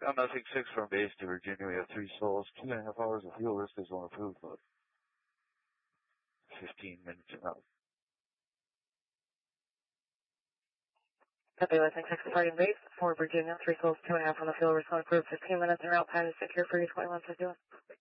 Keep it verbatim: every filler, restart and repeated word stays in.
I'm nothing six from base to Virginia. We have three souls. Two and a half hours of fuel risk is on approved, but fifteen minutes and out. Copy, Westing six departing base for Virginia. Three souls, two and a half on the fuel risk on approved. fifteen minutes and route time is secure for you. twenty-one fifty-one.